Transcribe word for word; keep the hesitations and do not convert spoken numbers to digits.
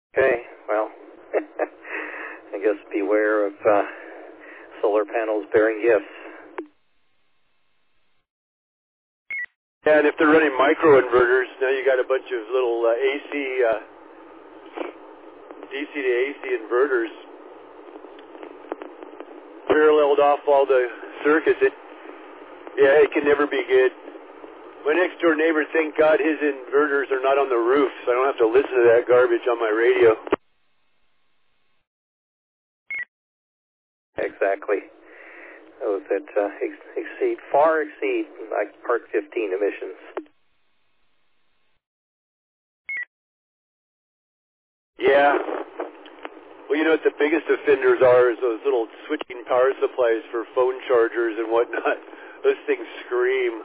Okay, well, I guess beware of uh, solar panels bearing gifts. Yeah, and if they're running microinverters, now you got a bunch of little uh, A C, uh, D C to A C inverters paralleled off all the circuits. It, yeah, it can never be good. My next door neighbor, thank God his inverters are not on the roof, so I don't have to listen to that garbage on my radio. Exactly. Those that uh, ex- exceed, far exceed, like Part fifteen emissions. Yeah. Well, you know what the biggest offenders are is those little switching power supplies for phone chargers and whatnot. Those things scream.